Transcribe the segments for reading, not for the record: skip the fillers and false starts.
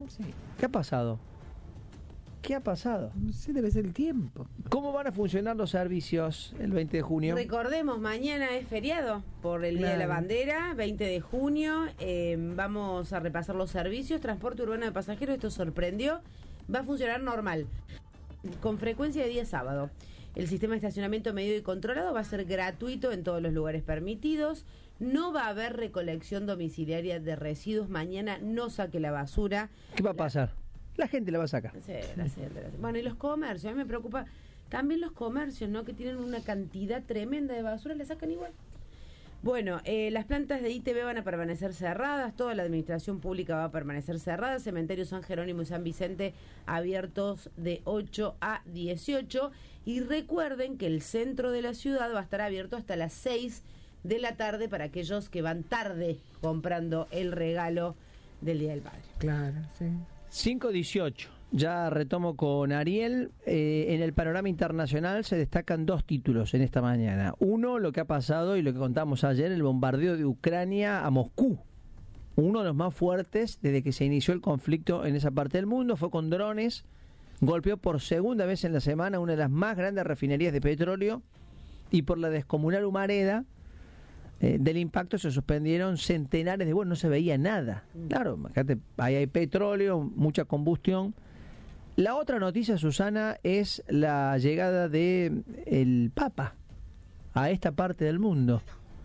Sí. ¿Qué ha pasado? ¿Qué ha pasado? No sé, debe ser el tiempo. ¿Cómo van a funcionar los servicios el 20 de junio? Recordemos, mañana es feriado por el Día de la Bandera, 20 de junio. Vamos a repasar los servicios. Transporte urbano de pasajeros, esto sorprendió. Va a funcionar normal, con frecuencia de día sábado. El sistema de estacionamiento medido y controlado va a ser gratuito en todos los lugares permitidos. No va a haber recolección domiciliaria de residuos. Mañana no saque la basura. ¿Qué va a pasar? La gente la va a sacar. Sí. Bueno, y los comercios, a mí me preocupa también los comercios, ¿no? Que tienen una cantidad tremenda de basura, la sacan igual. Bueno, las plantas de ITV van a permanecer cerradas, toda la administración pública va a permanecer cerrada, cementerio San Jerónimo y San Vicente abiertos de 8 a 18, y recuerden que el centro de la ciudad va a estar abierto hasta las 6 de la tarde para aquellos que van tarde comprando el regalo del Día del Padre. Claro, sí. 5:18. Ya retomo con Ariel. En el panorama internacional se destacan dos títulos en esta mañana. Uno, lo que ha pasado y lo que contamos ayer, el bombardeo de Ucrania a Moscú. Uno de los más fuertes desde que se inició el conflicto en esa parte del mundo. Fue con drones. Golpeó por segunda vez en la semana una de las más grandes refinerías de petróleo. Y por la descomunal humareda del impacto se suspendieron centenares de vuelos, no se veía nada. Claro, imagínate, ahí hay petróleo, mucha combustión. La otra noticia, Susana, es la llegada de el Papa a esta parte del mundo.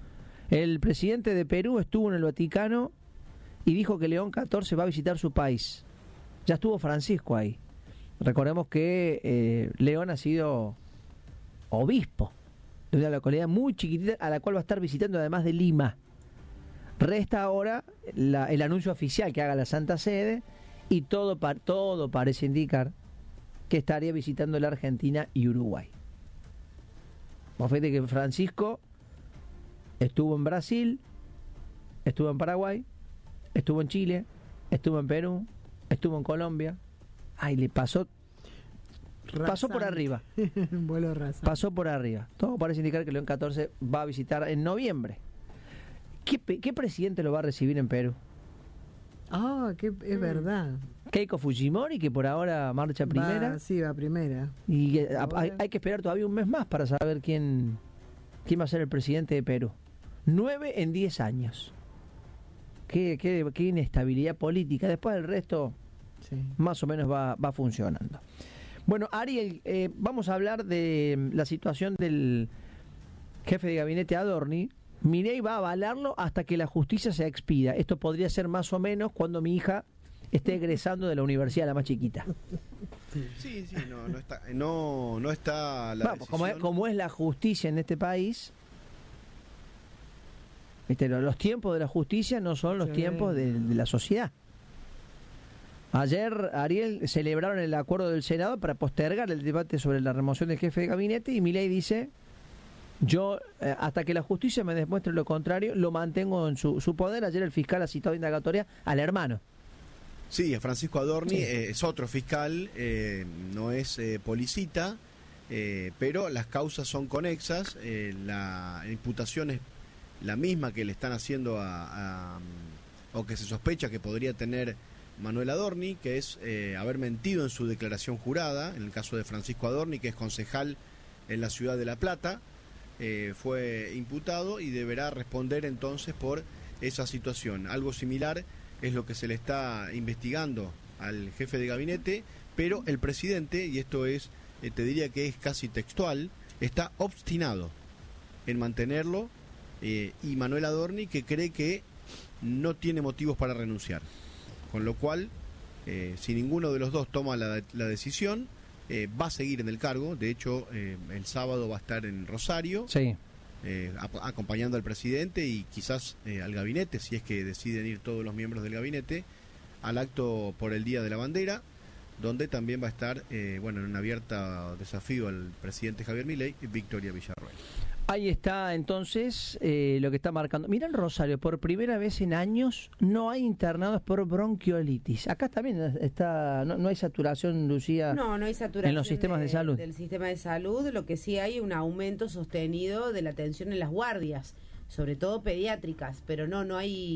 El presidente de Perú estuvo en el Vaticano y dijo que León XIV va a visitar su país. Ya estuvo Francisco ahí. Recordemos que León ha sido obispo de una localidad muy chiquitita a la cual va a estar visitando, además de Lima. Resta ahora el anuncio oficial que haga la Santa Sede, y todo parece indicar que estaría visitando la Argentina y Uruguay. Vos fíjate que Francisco estuvo en Brasil, estuvo en Paraguay, estuvo en Chile, estuvo en Perú, estuvo en Colombia. Ay, le pasó por arriba. Vuelo rasante. Pasó por arriba. Todo parece indicar que León XIV va a visitar en noviembre. ¿Qué presidente lo va a recibir en Perú? Es verdad. Keiko Fujimori, que por ahora marcha primera. Sí, va primera. Y hay que esperar todavía un mes más para saber quién va a ser el presidente de Perú. 9 en 10 años. Qué inestabilidad política. Después el resto, sí, más o menos va funcionando. Bueno, Ariel, vamos a hablar de la situación del jefe de gabinete Adorni. Milei va a avalarlo hasta que la justicia se expida. Esto podría ser más o menos cuando mi hija esté egresando de la universidad, la más chiquita. Sí, no está la decisión. Como es la justicia en este país, los tiempos de la justicia no son los tiempos de la sociedad. Ayer, Ariel, celebraron el acuerdo del Senado para postergar el debate sobre la remoción del jefe de gabinete, y Milei dice: yo, hasta que la justicia me demuestre lo contrario, lo mantengo en su poder. Ayer el fiscal ha citado indagatoria al hermano. Sí, a Francisco Adorni, sí. Es otro fiscal, no es Policita, pero las causas son conexas. La imputación es la misma que le están haciendo o que se sospecha que podría tener Manuel Adorni, que es haber mentido en su declaración jurada. En el caso de Francisco Adorni, que es concejal en la ciudad de La Plata, fue imputado y deberá responder entonces por esa situación. Algo similar es lo que se le está investigando al jefe de gabinete, pero el presidente, y esto es, te diría que es casi textual, está obstinado en mantenerlo, y Manuel Adorni, que cree que no tiene motivos para renunciar. Con lo cual, si ninguno de los dos toma la decisión, va a seguir en el cargo. De hecho, el sábado va a estar en Rosario, sí, acompañando al presidente y quizás al gabinete, si es que deciden ir todos los miembros del gabinete, al acto por el Día de la Bandera, donde también va a estar, en un abierto desafío al presidente Javier Milei y Victoria Villarroel. Ahí está entonces lo que está marcando. Mirá, en Rosario, por primera vez en años no hay internados por bronquiolitis. Acá también está, no hay saturación, Lucía. No hay saturación en los sistemas de salud. Del sistema de salud. Lo que sí hay un aumento sostenido de la atención en las guardias, sobre todo pediátricas, pero no hay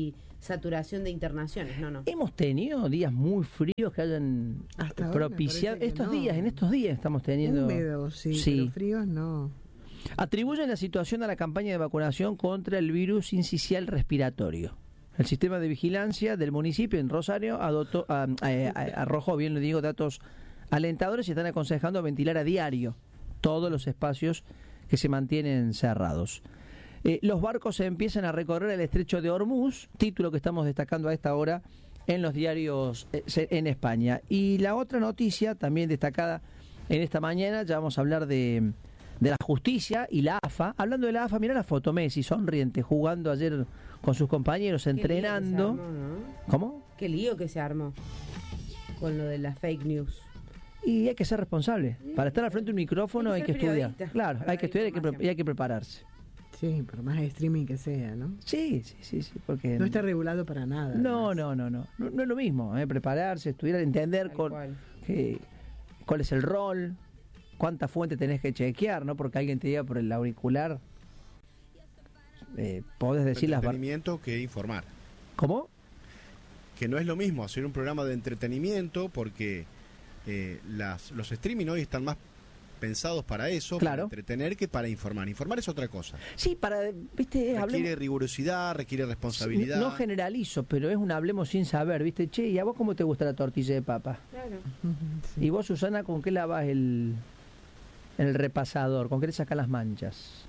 saturación de internaciones, no. Hemos tenido días muy fríos que hayan Hasta ahora me propiciado. parece que Estos no. días, en estos días estamos teniendo. Húmedos, sí, Sí. pero fríos no. Atribuyen la situación a la campaña de vacunación contra el virus sincicial respiratorio. El sistema de vigilancia del municipio en Rosario arrojó, bien lo digo, datos alentadores y están aconsejando ventilar a diario todos los espacios que se mantienen cerrados. Los barcos se empiezan a recorrer el estrecho de Hormuz, título que estamos destacando a esta hora en los diarios en España. Y la otra noticia, también destacada en esta mañana, ya vamos a hablar de la justicia y la AFA. Hablando de la AFA, mirá la foto, Messi, sonriente, jugando ayer con sus compañeros, entrenando. Qué lío que se armó, ¿no? ¿Cómo? Qué lío que se armó con lo de las fake news. Y hay que ser responsable. Para estar al frente de un micrófono Hay hay que que ser estudiar. periodista Claro, para hay que dar estudiar información. y hay que prepararse. Sí, por más streaming que sea, ¿no? Sí, porque No está regulado para nada. no además. es lo mismo, prepararse, estudiar, entender Tal cual. cuál es el rol, cuántas fuentes tenés que chequear, ¿no? Porque alguien te diga por el auricular, podés decir las Entretenimiento que informar. ¿Cómo? Que no es lo mismo hacer un programa de entretenimiento porque los streaming hoy están más pensados para eso, Claro. para entretener que para informar. Informar es otra cosa. Sí, viste, Requiere rigurosidad, requiere responsabilidad. no generalizo, pero es un hablemos sin saber, ¿viste? Che, ¿y a vos cómo te gusta la tortilla de papa? Claro. Sí. ¿Y vos, Susana, con qué lavas el repasador? ¿Con qué le sacas las manchas?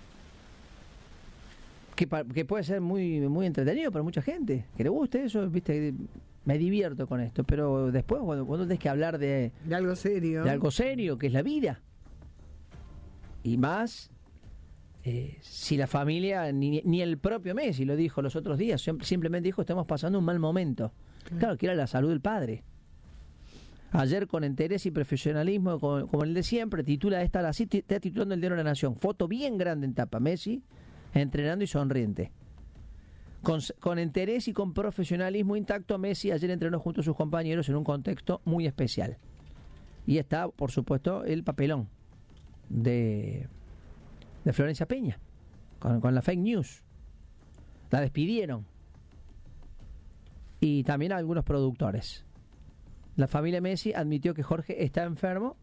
Que puede ser muy muy entretenido para mucha gente, que le guste eso, ¿viste? Me divierto con esto, pero después cuando tenés que hablar de algo serio. algo serio, que es la vida, y más si la familia, ni el propio Messi lo dijo los otros días, simplemente dijo estamos pasando un mal momento. Claro, que era la salud del padre. Ayer con interés y profesionalismo, como el de siempre, titula así, está titulando el diario de la Nación, foto bien grande en tapa, Messi entrenando y sonriente. Con interés y con profesionalismo intacto, Messi ayer entrenó junto a sus compañeros en un contexto muy especial. Y está, por supuesto, el papelón de Florencia Peña, con la fake news. La despidieron. Y también a algunos productores. La familia Messi admitió que Jorge está enfermo,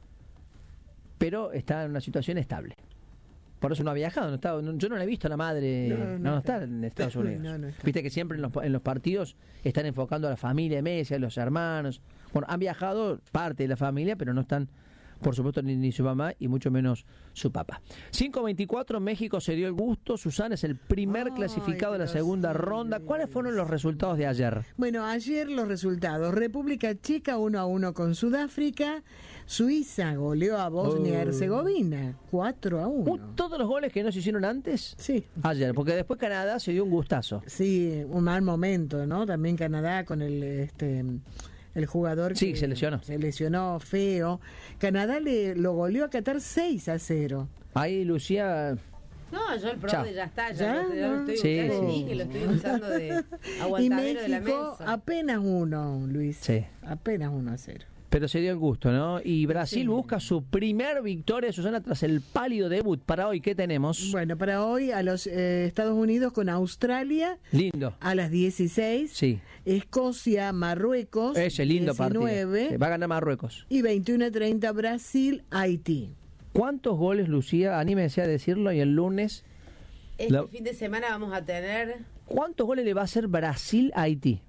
pero está en una situación estable. Por eso no ha viajado, yo no la he visto a la madre, no está en Estados Unidos. No está. Viste que siempre en los partidos están enfocando a la familia de Messi, a los hermanos. Bueno, han viajado parte de la familia, pero no están, por supuesto, ni su mamá y mucho menos su papá. 5:24, México se dio el gusto. Susana es el primer clasificado de la pero segunda sí, ronda. ¿Cuáles fueron los resultados de ayer? Bueno, ayer los resultados. República Checa 1-1 con Sudáfrica. Suiza goleó a Bosnia-Herzegovina 4-1. ¿Todos los goles que no se hicieron antes? Sí. Ayer, porque después Canadá se dio un gustazo. Sí, un mal momento, ¿no? También Canadá con el jugador Sí, que se lesionó. Se lesionó feo. Canadá lo goleó a Qatar 6-0. Ahí Lucía... No, yo el Chao. PRODE ya está, ¿Ya? ya lo estoy, Sí, ya le sí. dije, lo estoy usando de Y aguantadero de la México mesa. apenas 1, Luis. Sí. Apenas 1-0. Pero se dio el gusto, ¿no? Y Brasil Sí. busca su primer victoria, Susana, tras el pálido debut. Para hoy, ¿qué tenemos? Bueno, para hoy a los Estados Unidos con Australia Lindo. a las 16. Sí. Escocia, Marruecos. Ese lindo 19, partido. Va a ganar Marruecos. Y 21:30 Brasil, Haití. ¿Cuántos goles, Lucía? Anímese a decirlo y el lunes. Este fin de semana vamos a tener ¿Cuántos goles le va a hacer Brasil a Haití?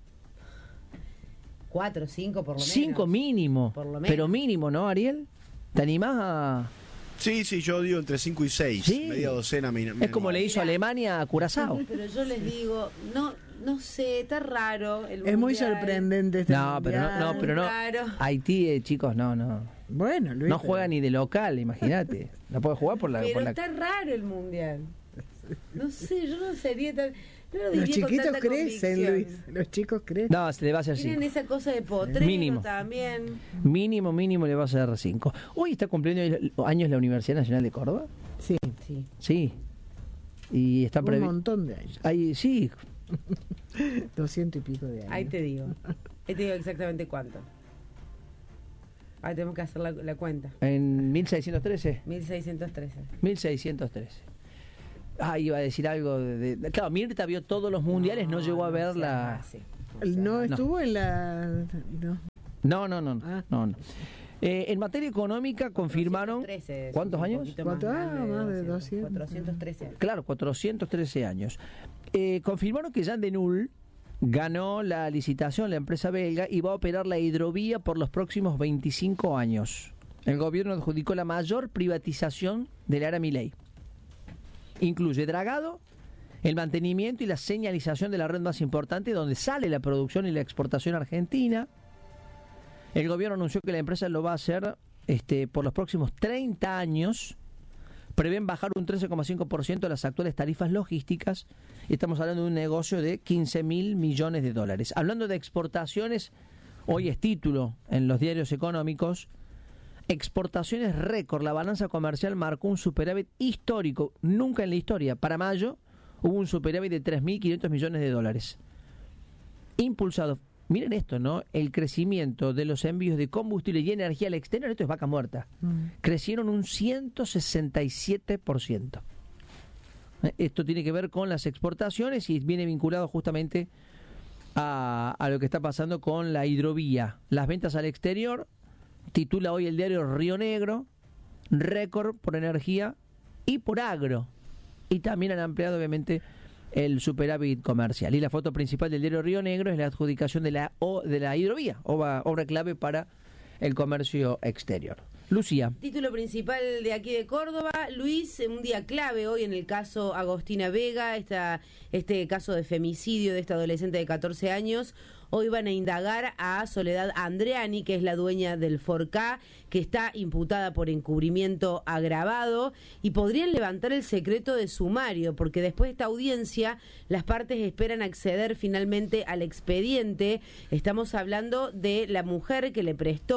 4 o 5 por lo menos. 5 mínimo. Por lo menos. Pero mínimo, ¿no, Ariel? ¿Te animás a...? Sí, yo digo entre 5 y 6. Sí. Media docena. Es como le hizo Alemania a Curazao. Pero yo les digo, no sé, está raro el Es muy mundial. sorprendente este No, pero mundial. no. Claro. Haití, chicos, no. Bueno, Luis. No juega ni de local, imagínate. No puede jugar por la... Pero por la... está raro el mundial. No sé, yo no sería tan... No lo Los diría con chiquitos tanta crecen, convicción. Luis. Los chicos crecen. No, se le va a hacer Tienen 5. esa cosa de potrero Mínimo. también. Mínimo le va a hacer 5. Hoy está cumpliendo años la Universidad Nacional de Córdoba. Sí, Sí. Sí. Y está un previsto. montón de años. Ahí sí. 200 y pico de años. Ahí te digo. Ahí te digo exactamente cuánto. Ahí tenemos que hacer la cuenta. En 1613. 1613. 1613. iba a decir algo claro, Mirta vio todos los mundiales, no llegó a ver la... No estuvo en la... No. En materia económica confirmaron... 413, ¿Cuántos años? Más de 200. 413 años. Claro, 413 años. Confirmaron que Jan de Null ganó la licitación, la empresa belga, y va a operar la hidrovía por los próximos 25 años. El gobierno adjudicó la mayor privatización de la era Milei. Incluye dragado, el mantenimiento y la señalización de la red más importante, donde sale la producción y la exportación argentina. El gobierno anunció que la empresa lo va a hacer por los próximos 30 años. Prevén bajar un 13,5% de las actuales tarifas logísticas. Y estamos hablando de un negocio de 15.000 millones de dólares. Hablando de exportaciones, hoy es título en los diarios económicos. Exportaciones récord. La balanza comercial marcó un superávit histórico. Nunca en la historia. Para mayo hubo un superávit de 3.500 millones de dólares. Impulsado. Miren esto, ¿no? El crecimiento de los envíos de combustible y energía al exterior, esto es vaca muerta. Crecieron un 167%. Esto tiene que ver con las exportaciones y viene vinculado justamente a lo que está pasando con la hidrovía. Las ventas al exterior, titula hoy el diario Río Negro, récord por energía y por agro. Y también han ampliado, obviamente, el superávit comercial. Y la foto principal del diario Río Negro es la adjudicación de la hidrovía, obra clave para el comercio exterior. Lucía. Título principal de aquí de Córdoba. Luis, un día clave hoy en el caso Agostina Vega, este caso de femicidio de esta adolescente de 14 años. Hoy van a indagar a Soledad Andreani, que es la dueña del Forcá, que está imputada por encubrimiento agravado, y podrían levantar el secreto de sumario, porque después de esta audiencia las partes esperan acceder finalmente al expediente. Estamos hablando de la mujer que le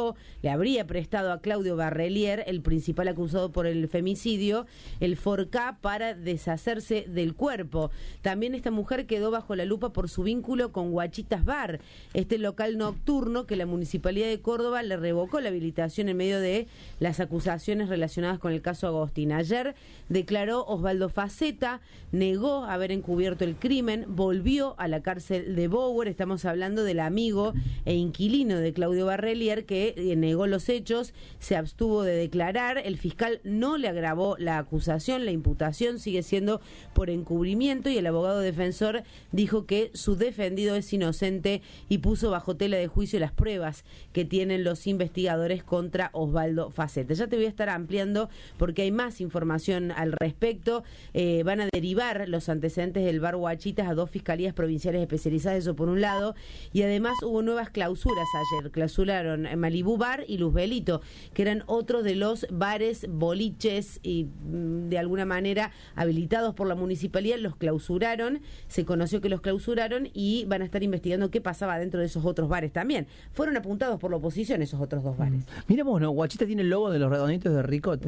habría prestado a Claudio Barrelier, el principal acusado por el femicidio, el Forcá para deshacerse del cuerpo. También esta mujer quedó bajo la lupa por su vínculo con Guachitas Bar, este local nocturno que la Municipalidad de Córdoba le revocó la habilitación en medio de las acusaciones relacionadas con el caso Agostina. Ayer declaró Osvaldo Faceta, negó haber encubierto el crimen, volvió a la cárcel de Bower. Estamos hablando del amigo e inquilino de Claudio Barrelier, que negó los hechos, se abstuvo de declarar. El fiscal no le agravó la acusación, la imputación sigue siendo por encubrimiento, y el abogado defensor dijo que su defendido es inocente y puso bajo tela de juicio las pruebas que tienen los investigadores contra Osvaldo Faceta. Ya te voy a estar ampliando porque hay más información al respecto. Van a derivar los antecedentes del bar Guachitas a 2 fiscalías provinciales especializadas, eso por un lado, y además hubo nuevas clausuras ayer. Clausuraron Malibú Bar y Luz Belito, que eran otros de los bares, boliches y de alguna manera habilitados por la municipalidad. Los clausuraron, se conoció que los clausuraron y van a estar investigando qué pasaba dentro de esos otros bares también. Fueron apuntados por la oposición esos otros 2 bares. Mira vos, ¿no? Guachita tiene el logo de los redonditos de Ricota,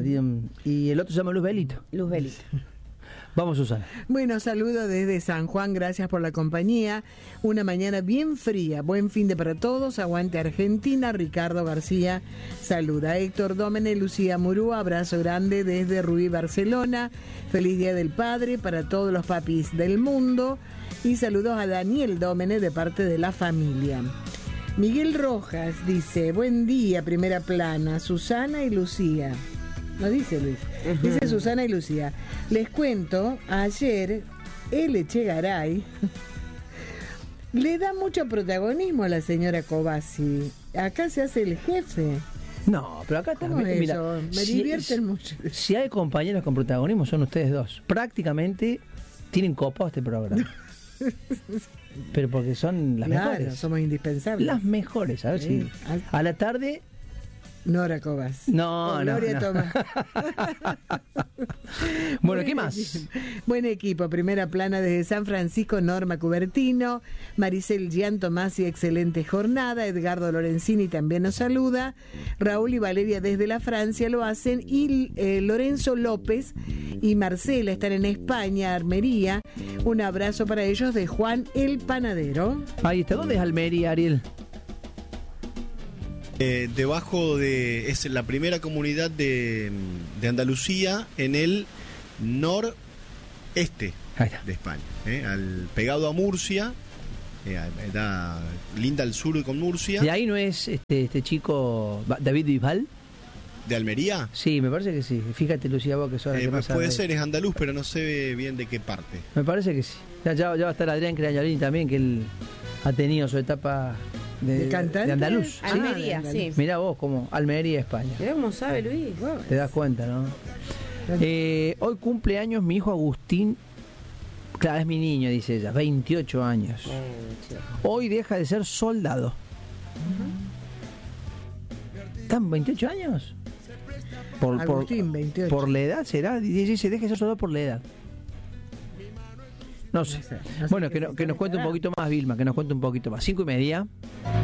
y el otro se llama Luz Belito. Luz Belito. Vamos, Susana. Bueno, saludo desde San Juan, gracias por la compañía. Una mañana bien fría, buen fin de para todos, aguante Argentina. Ricardo García saluda. Héctor Dómene, Lucía Murúa, abrazo grande desde Rubí, Barcelona. Feliz Día del Padre para todos los papis del mundo. Y saludos a Daniel Dómene de parte de la familia. Miguel Rojas dice, buen día, primera plana, Susana y Lucía. No dice Luis, dice Susana y Lucía. Les cuento, ayer el Echegaray le da mucho protagonismo a la señora Cobasi. Acá se hace el jefe. No, pero acá también, mira, me divierten mucho. Si hay compañeros con protagonismo son ustedes dos. Prácticamente tienen copado este programa. Pero porque son las mejores. Somos indispensables. Las mejores, a ver si a la tarde Nora Cobas. No. Tomás. Bueno, ¿qué más? Buen equipo, primera plana desde San Francisco, Norma Cubertino, Maricel Gian Tomasi, excelente jornada, Edgardo Lorenzini también nos saluda, Raúl y Valeria desde la Francia lo hacen, y Lorenzo López y Marcela están en España, Almería. Un abrazo para ellos de Juan el Panadero. Ahí está, ¿dónde es Almería, Ariel? Debajo de... es la primera comunidad de Andalucía en el este Ahí está. de España, pegado a Murcia, linda al sur con Murcia. ¿Y ahí no es este chico David Bisbal? ¿De Almería? Sí, me parece que sí. Fíjate, Lucía, vos que sos la que más Puede sabe. ser, es andaluz, pero no sé bien de qué parte. Me parece que sí. Ya va a estar Adrián Crañolini también, que él ha tenido su etapa ¿De cantante? de andaluz. ¿sí? Almería, de sí. Mirá vos, como Almería, España. Mirá cómo sabe Luis. Wow. Te das cuenta, ¿no? Hoy cumple años mi hijo Agustín. Claro, es mi niño, dice ella, 28 años. Hoy deja de ser soldado. ¿Están 28 años? Agustín, 28. ¿Por la edad será? Dice, se deja de ser soldado por la edad. No sé. No sé Bueno, qué que nos cuente un será. poquito más, Vilma, que nos cuente un poquito más. 5:30.